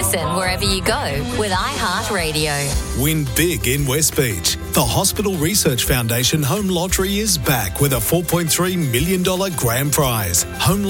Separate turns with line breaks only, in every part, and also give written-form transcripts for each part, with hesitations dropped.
listen wherever you go with iHeartRadio.
Win big in West Beach. The Hospital Research Foundation Home Lottery is back with a $4.3 million grand prize.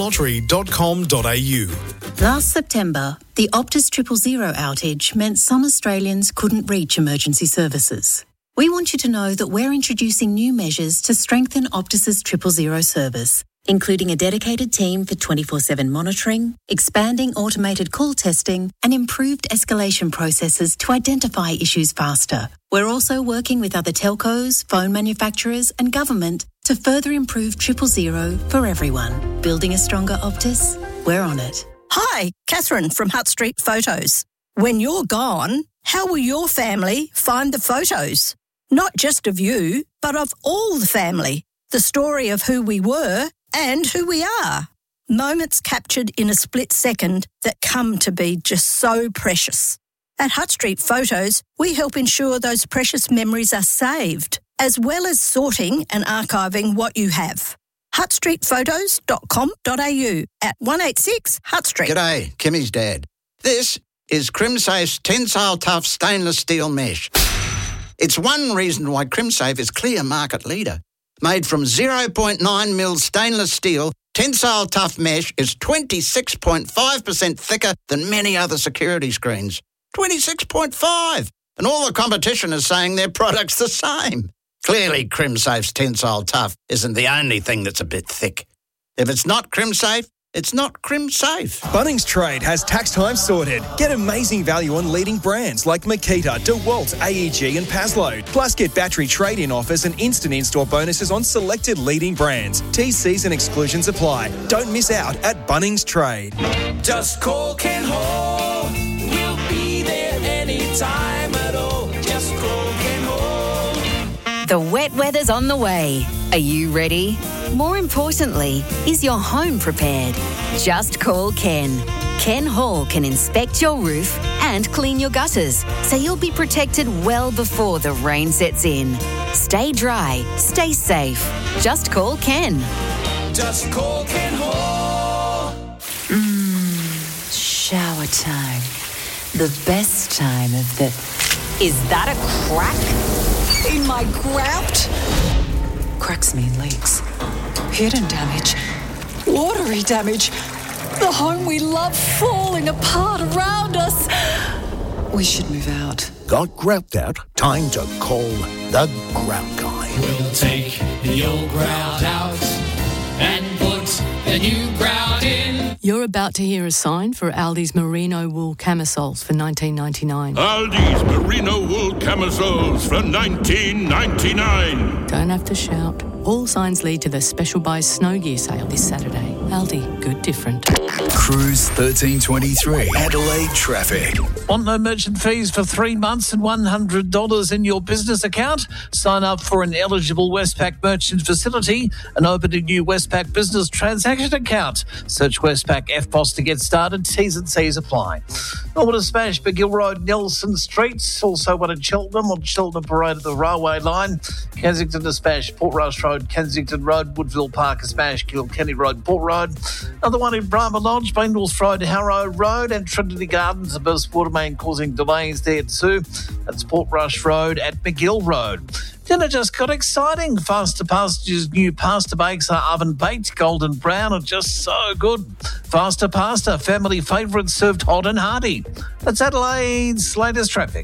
homelottery.com.au.
Last September, the Optus 000 outage meant some Australians couldn't reach emergency services. We want you to know that we're introducing new measures to strengthen Optus's 000 service, including a dedicated team for 24/7 monitoring, expanding automated call testing, and improved escalation processes to identify issues faster. We're also working with other telcos, phone manufacturers, and government to further improve 000 for everyone. Building a stronger Optus? We're on it.
Hi, Catherine from Hutt Street Photos. When you're gone, how will your family find the photos? Not just of you, but of all the family. The story of who we were and who we are. Moments captured in a split second that come to be just so precious. At Hutt Street Photos, we help ensure those precious memories are saved, as well as sorting and archiving what you have. huttstreetphotos.com.au at 186 Hutt Street.
G'day, Kimmy's dad. This is Crimsafe's Tensile Tough Stainless Steel Mesh. It's one reason why Crimsafe is clear market leader. Made from 0.9 mil stainless steel, Tensile Tough Mesh is 26.5% thicker than many other security screens. 26.5! And all the competition is saying their product's the same. Clearly, Crimsafe's Tensile Tough isn't the only thing that's a bit thick. If it's not Crimsafe, it's not Crimsafe.
Bunnings Trade has tax time sorted. Get amazing value on leading brands like Makita, DeWalt, AEG and Paslow. Plus get battery trade-in offers and instant in-store bonuses on selected leading brands. TCs and exclusions apply. Don't miss out at Bunnings Trade.
Just call Ken Hall. We'll be there anytime at all. Just call Ken Hall.
The wet weather's on the way. Are you ready? More importantly, is your home prepared? Just call Ken. Ken Hall can inspect your roof and clean your gutters, so you'll be protected well before the rain sets in. Stay dry, stay safe. Just call Ken.
Just call Ken Hall.
Shower time. The best time of the... Is that a crack in my grout?
Cracks mean leaks. Hidden damage. Watery damage. The home we love falling apart around us. We should move out.
Got grout out? Time to call the Grout Guy.
We'll take the old grout out and put the new grout in.
You're about to hear a sign for Aldi's merino wool camisoles for $19.99.
Aldi's merino wool camisoles for $19.99.
Don't have to shout. All signs lead to the special buy snow gear sale this Saturday. Aldi, good different.
Cruise 1323. Adelaide traffic.
Want no merchant fees for 3 months and $100 in your business account? Sign up for an eligible Westpac merchant facility and open a new Westpac business transaction account. Search Westpac FBOS to get started. T's and C's apply. I want to smash McGill Road, Nelson Street. Also one in Cheltenham on Cheltenham Parade at the railway line. Kensington to smash Portrush Road, Kensington Road, Woodville Park to smash Kilkenny Road, Port Road. Another one in Brahma Lodge, Bainwolf Road, Harrow Road, and Trinity Gardens. The burst water main causing delays there too. That's Portrush Road at McGill Road. Dinner just got exciting. Faster Pasta's new pasta bakes are oven baked, golden brown, and just so good. Faster Pasta, family favourite, served hot and hearty. That's Adelaide's latest traffic.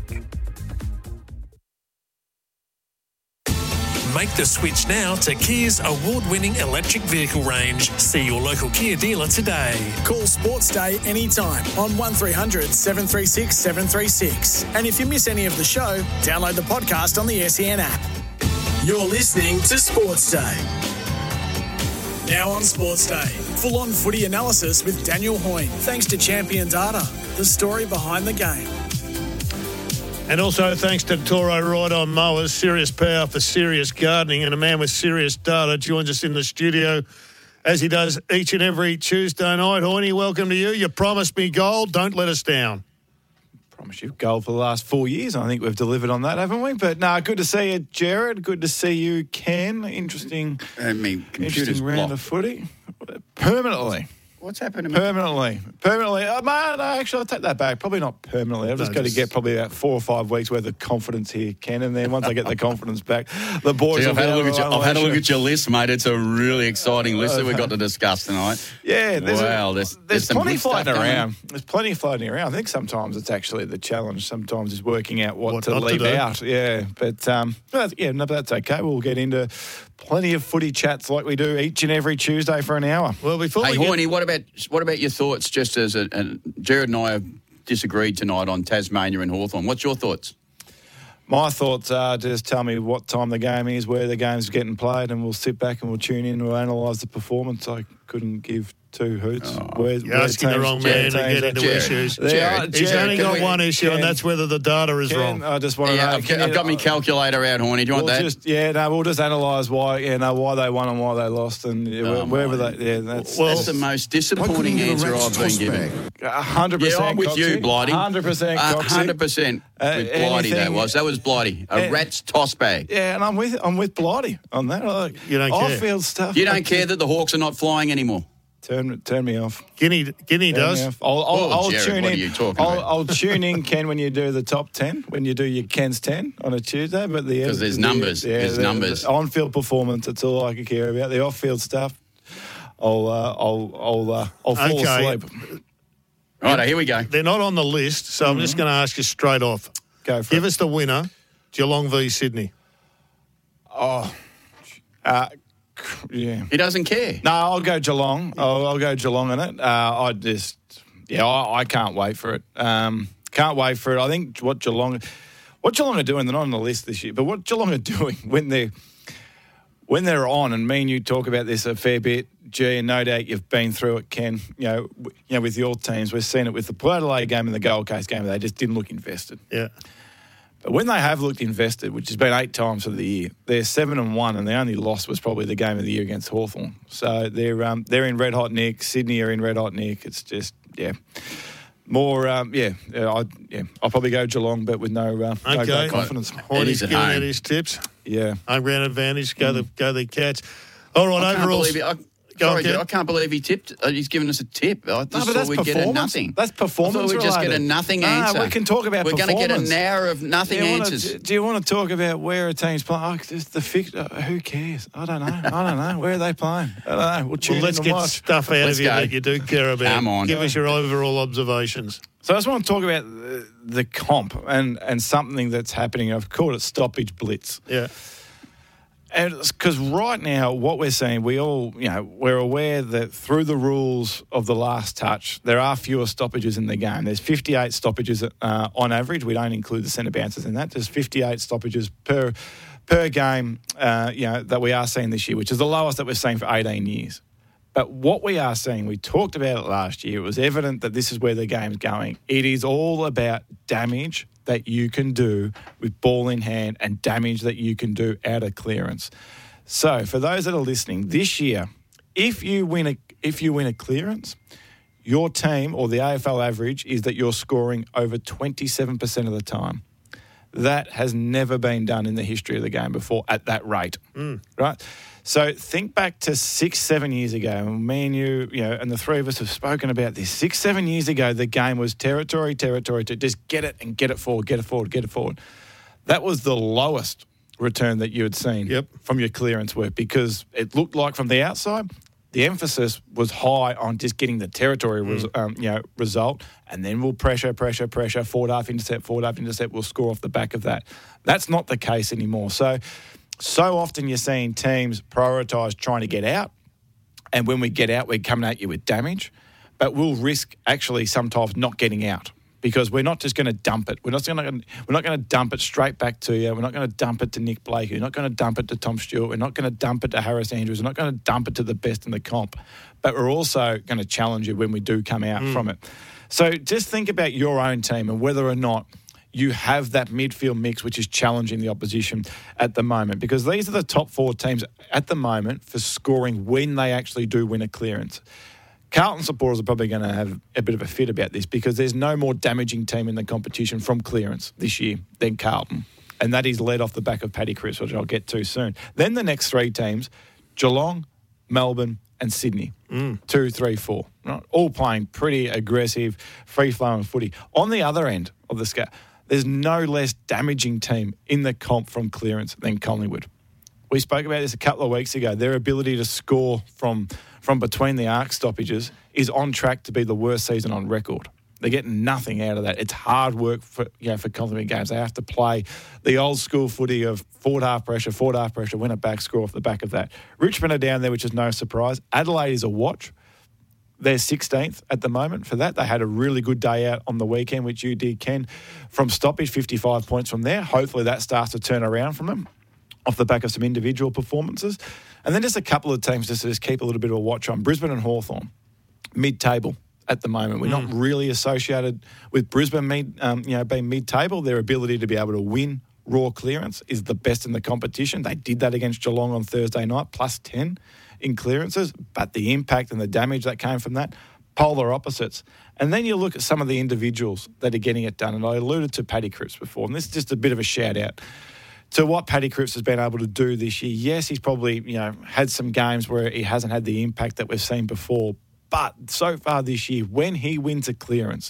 Make the switch now to Kia's award-winning electric vehicle range. See your local Kia dealer today.
Call Sports Day anytime on 1300 736 736. And if you miss any of the show, download the podcast on the SEN app. You're listening to Sports Day. Now on Sports Day, full-on footy analysis with Daniel Hoyne. Thanks to Champion Data, the story behind the game.
And also thanks to Toro Ride-On Mowers, serious power for serious gardening, and a man with serious data joins us in the studio as he does each and every Tuesday night. Hoyne, welcome to you. You promised me gold. Don't let us down.
Promise you gold for the last 4 years. I think we've delivered on that, haven't we? But no, good to see you, Jared. Good to see you, Ken. Interesting round of footy. Permanently.
What's happened to
Permanently. No, actually, I'll take that back. Probably not permanently. I've just got to get probably about 4 or 5 weeks worth of confidence here, Ken. And then once I get the confidence back, the boys
See,
will
I've had a look at your list, mate. It's a really exciting list that we've got to discuss tonight.
Yeah.
There's some
plenty
good stuff
floating
coming.
around. There's plenty floating around. I think sometimes it's actually the challenge. Sometimes is working out what to
not to
leave
do.
out. Yeah. But that's okay. We'll get into plenty of footy chats like we do each and every Tuesday for an hour.
Well, before
Hey, Horny, what about your thoughts? Just as Jared and I have disagreed tonight on Tasmania and Hawthorn. What's your thoughts?
My thoughts are just tell me what time the game is, where the game's getting played, and we'll sit back and we'll tune in and we'll analyse the performance. I couldn't give 2 hoots.
You're asking the wrong man to get into issues. He's only got one issue, and that's whether the data is wrong.
I just want to know.
I've got my calculator out, Horny. Do you want that?
We'll just analyse why they won and why they lost, and wherever they. Yeah, that's
the most disappointing answer I've been given.
100%.
Yeah, I'm with you, Blighty.
100%.
100% with Blighty. That was Blighty. A rat's toss bag.
Yeah, and I'm with Blighty on that.
You don't care.
Off-field stuff.
You don't care that the Hawks are not flying anymore.
Turn me off.
Guinea does.
I'll
Jared,
tune
what
in.
are you talking about?
I'll tune in, Ken, when you do the top 10, when you do your Ken's 10 on a Tuesday. But
because there's numbers. There's numbers.
The on-field performance, that's all I can care about. The off-field stuff, I'll fall asleep.
Right, here we go.
They're not on the list, so I'm just going to ask you straight off.
Go for
Give us the winner, Geelong v Sydney.
Yeah.
He doesn't care.
No, I'll go Geelong. I'll go Geelong in it. I can't wait for it. Can't wait for it. I think what Geelong are doing, they're not on the list this year, but what Geelong are doing when they're on, and me and you talk about this a fair bit, G, and no doubt you've been through it, Ken, with your teams. We've seen it with the Port Adelaide game and the Gold Coast game. They just didn't look invested.
Yeah.
But when they have looked invested, which has been 8 times for the year, they're 7-1, and the only loss was probably the game of the year against Hawthorn. So they're in red hot nick. Sydney are in red hot nick. It's just more. I'll probably go Geelong, but with no great confidence.
Horny's giving out his tips.
Yeah,
home ground advantage. Go the Cats. All right, overall.
I can't believe he tipped. He's given us a tip. I just thought we'd get a nothing.
That's performance.
I thought we'd just get a nothing answer.
We can talk about performance.
We're going to get an hour of nothing answers.
Do you want to talk about where a team's playing? Who cares? I don't know. Where are they playing? I don't know.
Let's get stuff out of you that you do care about.
Come on.
Give us your overall observations.
So I just want to talk about the comp and something that's happening. I've called it stoppage blitz.
Yeah.
And because right now, what we're seeing, we're aware that through the rules of the last touch, there are fewer stoppages in the game. There's 58 stoppages on average. We don't include the centre bounces in that. There's 58 stoppages per game, that we are seeing this year, which is the lowest that we've seen for 18 years. But what we are seeing, we talked about it last year, it was evident that this is where the game's going. It is all about damage that you can do with ball in hand and damage that you can do out of clearance. So for those that are listening, this year, if you win a clearance, your team or the AFL average is that you're scoring over 27% of the time. That has never been done in the history of the game before at that rate, right? So think back to 6-7 years ago, and me and you, and the three of us have spoken about this. 6-7 years ago, the game was territory to just get it and get it forward. That was the lowest return that you had seen from your clearance work, because it looked like from the outside, the emphasis was high on just getting the territory result, and then we'll pressure, forward half intercept, we'll score off the back of that. That's not the case anymore. So often you're seeing teams prioritise trying to get out, and when we get out, we're coming at you with damage, but we'll risk actually sometimes not getting out, because we're not just going to dump it. We're not going to dump it straight back to you. We're not going to dump it to Nick Blake. We're not going to dump it to Tom Stewart. We're not going to dump it to Harris Andrews. We're not going to dump it to the best in the comp, but we're also going to challenge you when we do come out from it. So just think about your own team and whether or not you have that midfield mix which is challenging the opposition at the moment, because these are the top 4 teams at the moment for scoring when they actually do win a clearance. Carlton supporters are probably going to have a bit of a fit about this, because there's no more damaging team in the competition from clearance this year than Carlton, and that is led off the back of Paddy Cripps, which I'll get to soon. Then the next 3 teams, Geelong, Melbourne and Sydney. 2, 3, 4. Right? All playing pretty aggressive, free-flowing footy. On the other end of the scale, there's no less damaging team in the comp from clearance than Collingwood. We spoke about this a couple of weeks ago. Their ability to score from between the arc stoppages is on track to be the worst season on record. They're getting nothing out of that. It's hard work for Collingwood games. They have to play the old school footy of forward half pressure, win a back score off the back of that. Richmond are down there, which is no surprise. Adelaide is a watch. They're 16th at the moment for that. They had a really good day out on the weekend, which you did, Ken, from stoppage, 55 points from there. Hopefully that starts to turn around from them off the back of some individual performances. And then just a couple of teams just to keep a little bit of a watch on. Brisbane and Hawthorn, mid-table at the moment. We're not really associated with Brisbane being mid-table. Their ability to be able to win raw clearance is the best in the competition. They did that against Geelong on Thursday night, plus 10 in clearances, but the impact and the damage that came from that, polar opposites. And then you look at some of the individuals that are getting it done, and I alluded to Paddy Cripps before, and this is just a bit of a shout-out to what Paddy Cripps has been able to do this year. Yes, he's probably had some games where he hasn't had the impact that we've seen before, but so far this year, when he wins a clearance,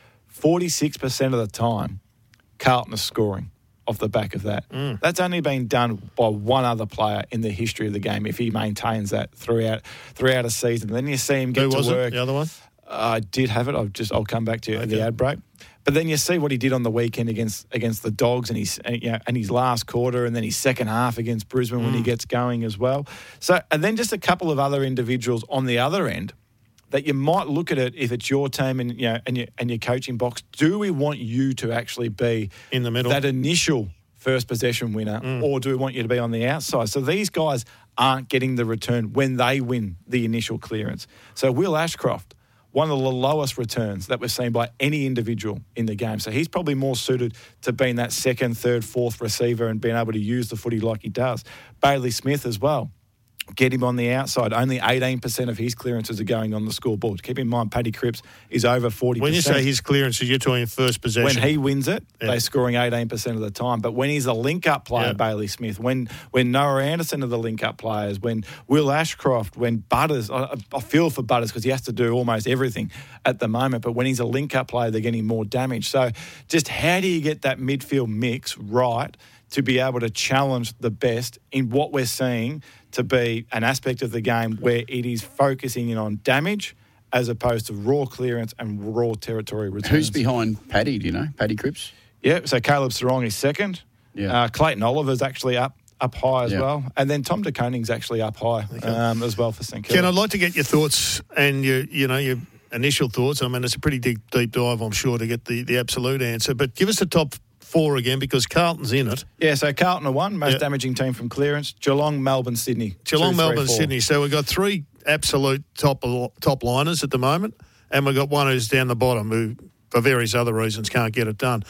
46% of the time, Carlton is scoring off the back of that. That's only been done by one other player in the history of the game if he maintains that throughout a season. Then you see him get to work.
The other one?
I did have it. I'll come back to you at the ad break. But then you see what he did on the weekend against the Dogs and his last quarter, and then his second half against Brisbane when he gets going as well. So, and then just a couple of other individuals on the other end that you might look at it if it's your team and your coaching box. Do we want you to actually be
in the middle, that
initial first possession winner, or do we want you to be on the outside? So these guys aren't getting the return when they win the initial clearance. So Will Ashcroft, one of the lowest returns that we've seen by any individual in the game. So he's probably more suited to being that second, third, fourth receiver and being able to use the footy like he does. Bailey Smith as well. Get him on the outside. Only 18% of his clearances are going on the scoreboard. Keep in mind, Paddy Cripps is over 40%.
When you say his clearances, you're talking first possession.
When he wins it, they're scoring 18% of the time. But when he's a link-up player, Bailey Smith, when Noah Anderson are the link-up players, when Will Ashcroft, when Butters, I feel for Butters because he has to do almost everything at the moment, but when he's a link-up player, they're getting more damage. So just how do you get that midfield mix right to be able to challenge the best in what we're seeing to be an aspect of the game where it is focusing in on damage as opposed to raw clearance and raw territory returns.
Who's behind Paddy, do you know? Paddy Cripps?
Yeah, so Caleb Sarong is second. Yeah. Clayton Oliver's actually up high as well. And then Tom de Koning's actually up high as well for St Kilda.
Ken, I'd like to get your thoughts and your initial thoughts. I mean, it's a pretty deep dive, I'm sure, to get the absolute answer. But give us the top four again, because Carlton's in it.
Yeah, so Carlton are one, most damaging team from clearance. Geelong, Melbourne, Sydney.
Geelong, Melbourne, Sydney. So we've got three absolute top liners at the moment, and we've got one who's down the bottom who, for various other reasons, can't get it done.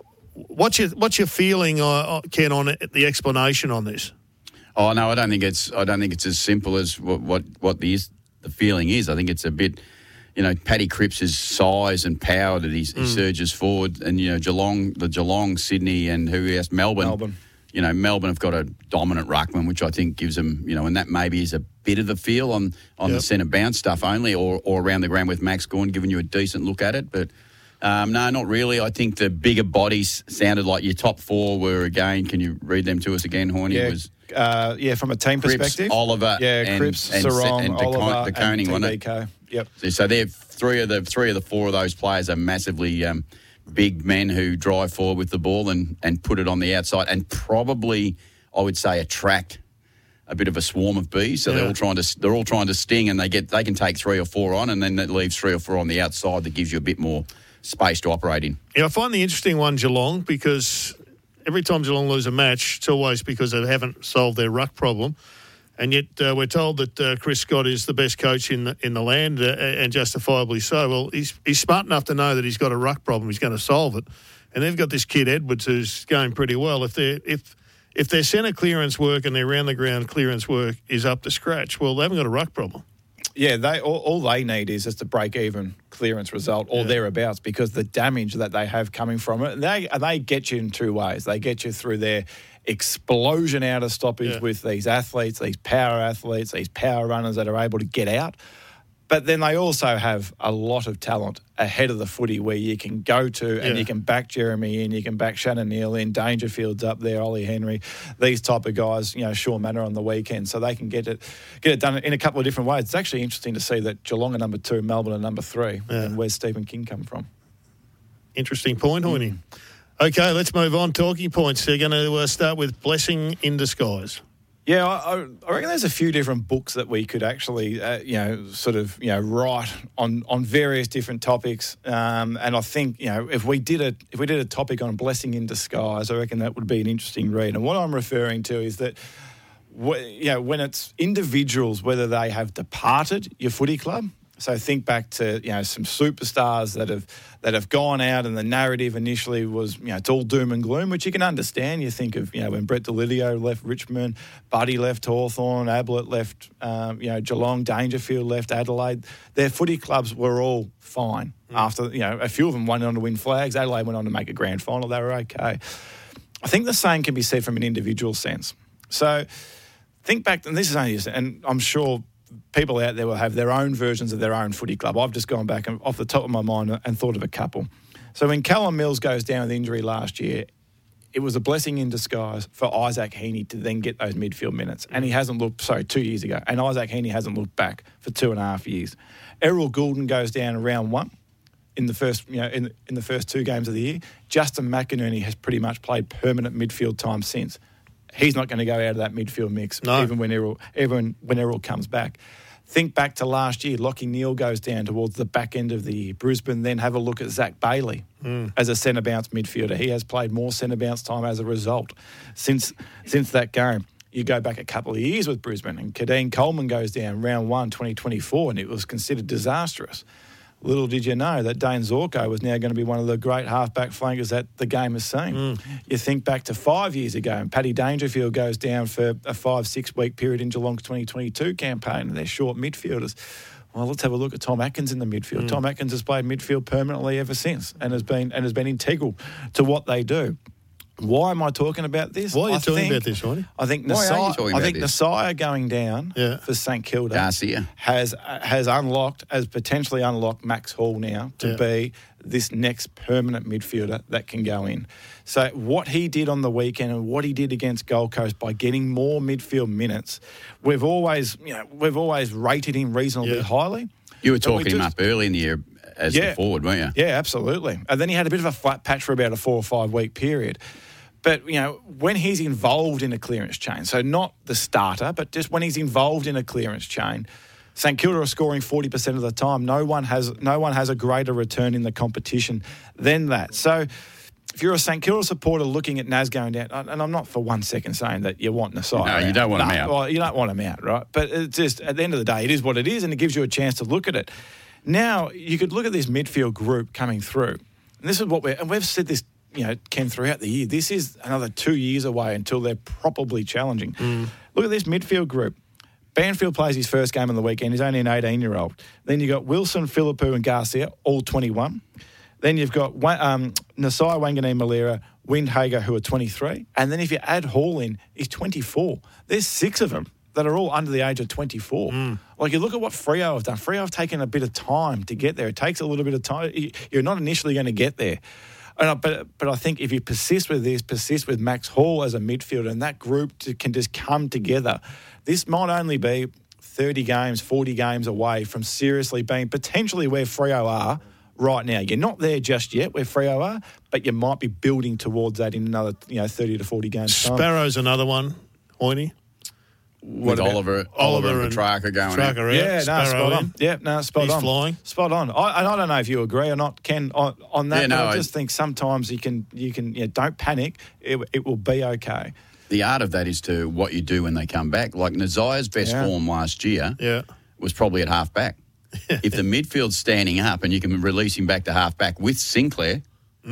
What's your feeling, Ken, on the explanation on this?
Oh no, I don't think it's as simple as what the feeling is. I think it's a bit. Paddy Cripps' size and power that he surges forward, and Geelong, Sydney, and who else? Melbourne. Melbourne have got a dominant ruckman, which I think gives them, and that maybe is a bit of the feel on the centre bounce stuff only, or around the ground with Max Gawn giving you a decent look at it. But no, not really. I think the bigger bodies sounded like your top four were again. Can you read them to us again, Horny?
Yeah. From a team
Cripps,
perspective,
Oliver,
Cripps, Sarong,
and
Oliver,
de Koning,
and TBK. Yep.
So they're three of the four of those players are massively big men who drive forward with the ball and put it on the outside, and probably I would say attract a bit of a swarm of bees. So they're all trying to sting, and they can take 3 or 4 on, and then that leaves 3 or 4 on the outside that gives you a bit more space to operate in.
Yeah, I find the interesting one Geelong, because every time Geelong lose a match, it's always because they haven't solved their ruck problem. And yet we're told that Chris Scott is the best coach in the land, and justifiably so. Well, he's smart enough to know that he's got a ruck problem. He's going to solve it. And they've got this kid Edwards who's going pretty well. If their centre clearance work and their round the ground clearance work is up to scratch, well, they haven't got a ruck problem.
Yeah, all they need is just a break-even clearance result or thereabouts, because the damage that they have coming from it, they get you in two ways. They get you through their explosion out of stoppage with these athletes, these power runners that are able to get out. But then they also have a lot of talent ahead of the footy where you can go to and you can back Jeremy in, you can back Shannon Neal in, Dangerfield's up there, Ollie Henry, these type of guys, Sean Manor on the weekend, so they can get it done in a couple of different ways. It's actually interesting to see that Geelong are number 2, Melbourne are number 3, and where's Stephen King come from?
Interesting point, Hoyne. Okay, let's move on. Talking points. They're going to start with Blessing in Disguise.
Yeah, I reckon there's a few different books that we could actually, write on various different topics. And I think, if we did a topic on Blessing in Disguise, I reckon that would be an interesting read. And what I'm referring to is that, when it's individuals, whether they have departed your footy club. So think back to some superstars that have gone out, and the narrative initially was it's all doom and gloom, which you can understand. You think of when Brett Delidio left Richmond, Buddy left Hawthorn, Ablett left Geelong, Dangerfield left Adelaide. Their footy clubs were all fine after a few of them went on to win flags. Adelaide went on to make a grand final. They were okay. I think the same can be said from an individual sense. So think back, and this is only, and I'm sure people out there will have their own versions of their own footy club. I've just gone back and off the top of my mind and thought of a couple. So when Callum Mills goes down with injury last year, it was a blessing in disguise for Isaac Heaney to then get those midfield minutes. And he hasn't looked, 2 years ago, and Isaac Heaney hasn't looked back for 2.5 years. Errol Goulden goes down in round 1 in the first, in the first 2 games of the year. Justin McInerney has pretty much played permanent midfield time since. He's not going to go out of that midfield mix, even when Errol comes back. Think back to last year. Lachie Neale goes down towards the back end of the year. Brisbane then have a look at Zach Bailey as a centre bounce midfielder. He has played more centre bounce time as a result since that game. You go back a couple of years with Brisbane, and Kadeen Coleman goes down round 1, 2024, and it was considered disastrous. Little did you know that Dane Zorko was now going to be one of the great halfback flankers that the game has seen. You think back to 5 years ago, and Paddy Dangerfield goes down for a 5-6 week period in Geelong's 2022 campaign, and they're short midfielders. Well, let's have a look at Tom Atkins in the midfield. Tom Atkins has played midfield permanently ever since, and has been integral to what they do. Why am I talking about this?
Why are you talking about this, Ronnie?
I think Nasiah going down for St Kilda has potentially unlocked Max Hall now to be this next permanent midfielder that can go in. So what he did on the weekend and what he did against Gold Coast by getting more midfield minutes, we've always rated him reasonably highly.
You were talking him up early in the year as the forward, weren't you?
Yeah, absolutely. And then he had a bit of a flat patch for about a 4 or 5 week period. But, when he's involved in a clearance chain, so not the starter, but just when he's involved in a clearance chain, St Kilda are scoring 40% of the time. No one has a greater return in the competition than that. So if you're a St Kilda supporter looking at Naz going down, and I'm not for 1 second saying that you want Nasiah
out. No, you don't want him out.
Well, you don't want him out, right? But it's just, at the end of the day, it is what it is, and it gives you a chance to look at it. Now, you could look at this midfield group coming through. And this is what we've said this, Ken, throughout the year. This is another 2 years away until they're properly challenging. Look at this midfield group. Banfield plays his first game on the weekend. He's only an 18-year-old. Then you've got Wilson, Philippou and Garcia, all 21. Then you've got Nasiah Wanganeen-Malira, Windhager, who are 23. And then if you add Hall in, he's 24. There's 6 of them that are all under the age of 24. Like, you look at what Freo have done. Freo have taken a bit of time to get there. It takes a little bit of time. You're not initially going to get there. But I think if you persist with Max Hall as a midfielder, and that group can just come together, this might only be 30 games, 40 games away from seriously being potentially where Freo are right now. You're not there just yet where Freo are, but you might be building towards that in another 30 to 40 games.
Sparrow's another one, Hoyne.
With Oliver and Petrarca going in.
Spot on. Yeah, spot on.
He's flying.
Spot on. I don't know if you agree or not, Ken, on that. I just think sometimes you can don't panic. It will be okay.
The art of that is to what you do when they come back. Like Nasiah's best form last year was probably at half back. If the midfield's standing up and you can release him back to half back with Sinclair,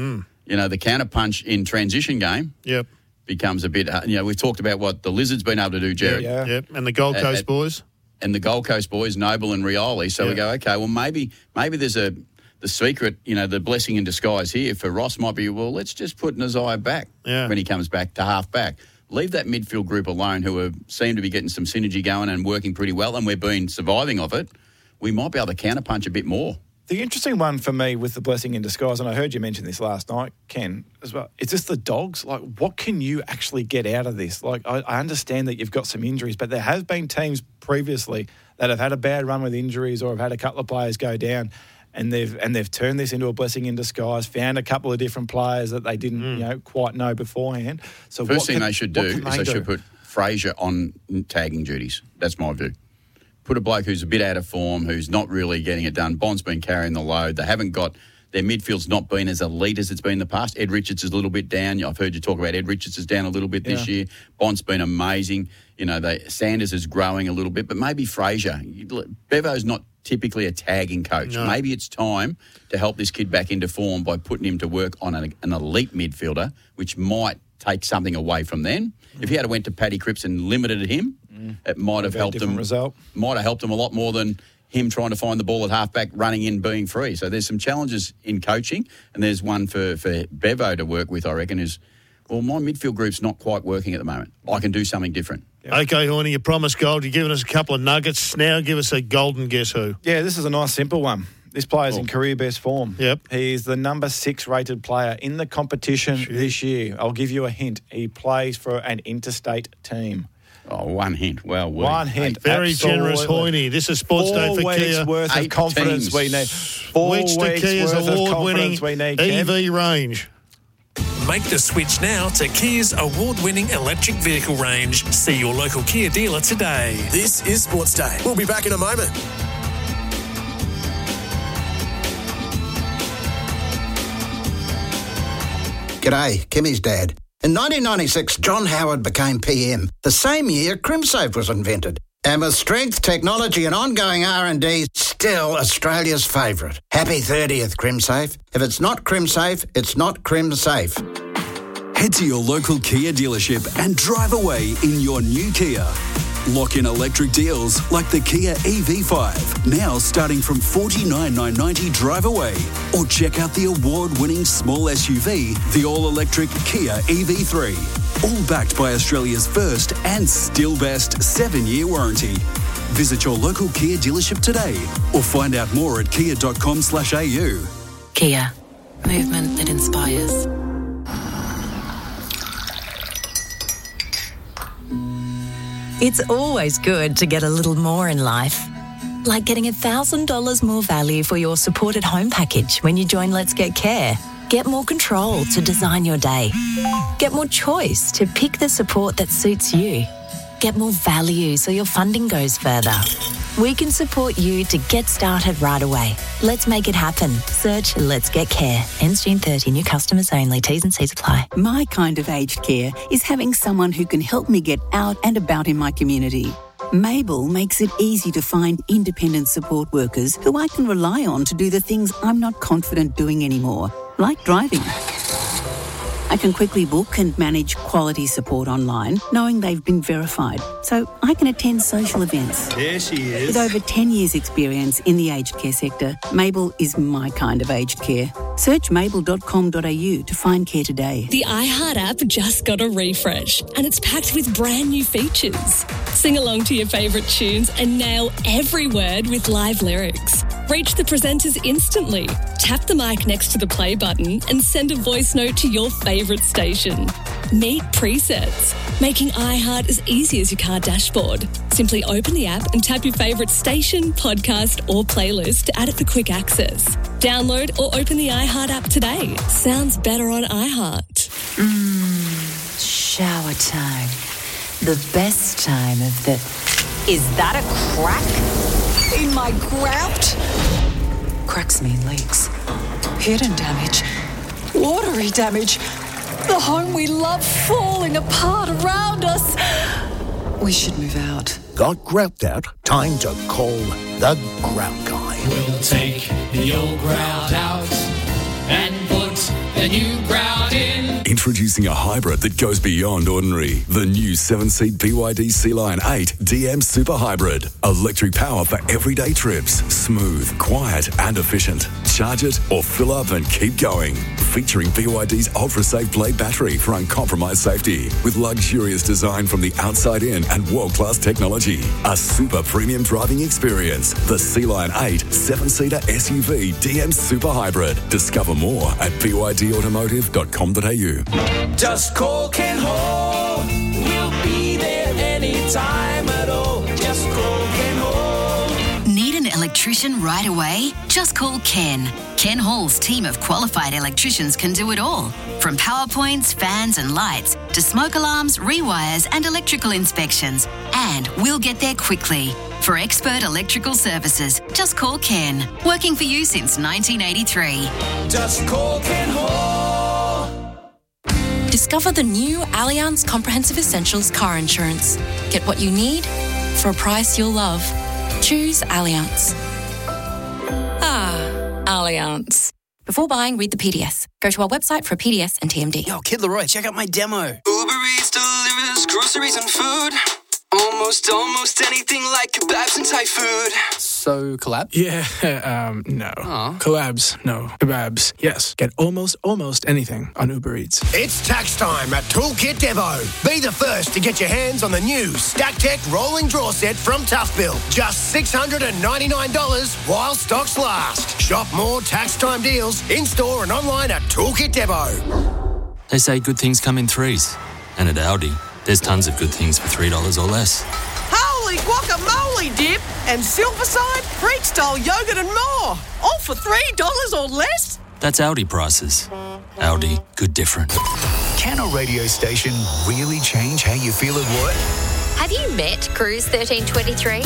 the counter punch in transition game. becomes a bit, we've talked about what the Lizards been able to do, Jared.
And the Gold Coast boys.
and the Gold Coast boys, Noble and Rioli. So we go, okay, well, maybe there's the secret, the blessing in disguise here for Ross might be, well, let's just put Nazai back when he comes back to half back. Leave that midfield group alone who seem to be getting some synergy going and working pretty well, and we've been surviving of it. We might be able to counterpunch a bit more.
The interesting one for me with the blessing in disguise, and I heard you mention this last night, Ken, as well, is just the dogs. Like, what can you actually get out of this? Like, I understand that you've got some injuries, but there has been teams previously that have had a bad run with injuries or have had a couple of players go down, and they've turned this into a blessing in disguise, found a couple of different players that they didn't quite know beforehand. So
First thing they should do is they should put Fraser on tagging duties. That's my view. Put a bloke who's a bit out of form, who's not really getting it done. Bond's been carrying the load. They haven't got their midfield's not been as elite as it's been in the past. Ed Richards is a little bit down. I've heard you talk about Ed Richards is down a little bit this year. Bond's been amazing. Sanders is growing a little bit, but maybe Fraser. Bevo's not typically a tagging coach. No. Maybe it's time to help this kid back into form by putting him to work on an elite midfielder, which might take something away from them. If he had went to Paddy Cripps and limited him, it might have helped him. Might have helped him a lot more than him trying to find the ball at halfback, running in, being free. So there's some challenges in coaching, and there's one for Bevo to work with, I reckon, is, well, my midfield group's not quite working at the moment. I can do something different.
Yeah. Okay, Horny, you promised gold. You've given us a couple of nuggets. Now give us a golden guess who.
Yeah, this is a nice simple one. This player's in career best form.
Yep.
He's the number 6 rated player in the competition this year. I'll give you a hint. He plays for an interstate team.
Oh, one hint. Well,
one hint.
Very generous, Hoyne. This is Sports Day for Kia.
4 weeks worth of confidence we need. 4 weeks
to Kia's
worth of confidence
award-winning
we need,
EV range.
Make the switch now to Kia's award-winning electric vehicle range. See your local Kia dealer today.
This is Sports Day. We'll be back in a moment.
G'day, Kimmy's dad. In 1996, John Howard became PM. The same year, CrimSafe was invented. And with strength, technology and ongoing R&D, still Australia's favourite. Happy 30th, CrimSafe. If it's not CrimSafe, it's not CrimSafe.
Head to your local Kia dealership and drive away in your new Kia. Lock in electric deals like the Kia EV5, now starting from $49,990 drive away. Or check out the award-winning small SUV, the all-electric Kia EV3. All backed by Australia's first and still best 7-year warranty. Visit your local Kia dealership today or find out more at kia.com/au.
Kia. Movement that inspires.
It's always good to get a little more in life. Like getting $1,000 more value for your supported home package when you join Let's Get Care. Get more control to design your day. Get more choice to pick the support that suits you. Get more value so your funding goes further. We can support you to get started right away. Let's make it happen. Search Let's Get Care. Ends June 30. New customers only. T's and C's apply.
My kind of aged care is having someone who can help me get out and about in my community. Mabel makes it easy to find independent support workers who I can rely on to do the things I'm not confident doing anymore, like driving. I can quickly book and manage quality support online, knowing they've been verified, so I can attend social events.
There she is.
With over 10 years' experience in the aged care sector, Mabel is my kind of aged care. Search mabel.com.au to find care today.
The iHeart app just got a refresh, and it's packed with brand new features. Sing along to your favourite tunes and nail every word with live lyrics. Reach the presenters instantly. Tap the mic next to the play button and send a voice note to your favourite station. Meet presets, making iHeart as easy as your car dashboard. Simply open the app and tap your favourite station, podcast or playlist to add it for quick access. Download or open the iHeart app today. Sounds better on iHeart.
Shower time. The best time of the... Is that a crack in my grout?
Cracks mean leaks. Hidden damage. Watery damage. The home we love falling apart around us. We should move out.
Got grout out? Time to call the Grout Guy.
We'll take the old grout out and put the new grout in.
Introducing a hybrid that goes beyond ordinary. The new 7-seat BYD Sea-Line 8 DM Super Hybrid. Electric power for everyday trips. Smooth, quiet and efficient. Charge it or fill up and keep going. Featuring BYD's ultra-safe Blade battery for uncompromised safety. With luxurious design from the outside in and world-class technology. A super premium driving experience. The Sea-Line 8 7-seater SUV DM Super Hybrid. Discover more at bydautomotive.com.au.
Just call Ken Hall. We'll be there anytime at all. Just call Ken Hall.
Need an electrician right away? Just call Ken. Ken Hall's team of qualified electricians can do it all. From power points, fans and lights to smoke alarms, rewires and electrical inspections. And we'll get there quickly. For expert electrical services, just call Ken. Working for you since 1983.
Just call Ken Hall.
Discover the new Allianz Comprehensive Essentials car insurance. Get what you need for a price you'll love. Choose Allianz. Allianz. Before buying, read the PDS. Go to our website for a PDS and TMD.
Yo, Kid Leroy, check out my demo.
Uber Eats delivers groceries and food. Almost anything like kebabs and Thai food.
So, collab?
Yeah, no. Collabs, no. Kebabs, yes. Get almost anything on Uber Eats.
It's tax time at Toolkit Devo. Be the first to get your hands on the new StackTech rolling draw set from Tough Bill. Just $699 while stocks last. Shop more tax time deals in-store and online at Toolkit Devo.
They say good things come in threes. And at Aldi, there's tons of good things for $3 or less.
Holy guacamole dip and Silverside, Greek-style yogurt and more. All for $3 or less?
That's Aldi prices. Aldi, good different.
Can a radio station really change how you feel at work?
Have you met Cruise 1323?